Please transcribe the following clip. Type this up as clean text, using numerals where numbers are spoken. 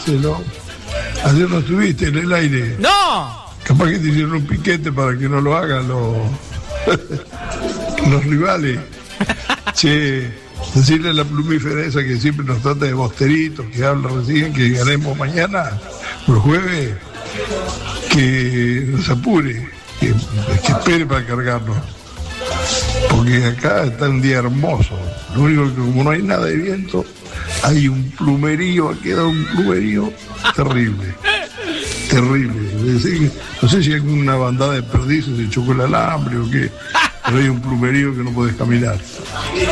¿no? Ayer no estuviste en el aire. ¡No! Capaz que te hicieron un piquete para que no lo hagan los rivales. Che, decirle a la plumífera esa que siempre nos trata de bosteritos, que habla recién, que ganemos mañana, o el jueves, que nos apure, que espere para cargarnos. Porque acá está un día hermoso. Lo único que como no hay nada de viento, hay un plumerío, ha quedado un plumerío terrible. Terrible. Es decir, no sé si hay una bandada de perdices se chocó el alambre o qué, pero hay un plumerío que no podés caminar.